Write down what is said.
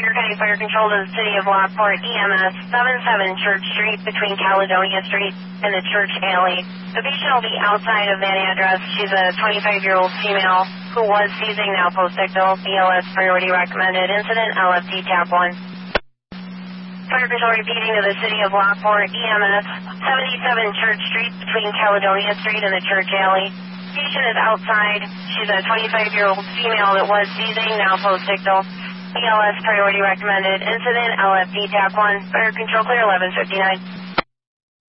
Beaver County Fire Control to the City of Lockport, EMS 77 Church Street between Caledonia Street and the Church Alley. The patient will be outside of that address. She's a 25-year-old female who was seizing, now post-ictal. BLS priority recommended. Incident LFD Tab 1. Fire Control repeating to the City of Lockport, EMS 77 Church Street between Caledonia Street and the Church Alley. Patient is outside. She's a 25-year-old female that was seizing, now post-ictal. BLS priority recommended. Incident LFD Tab 1. Fire Control clear 1159.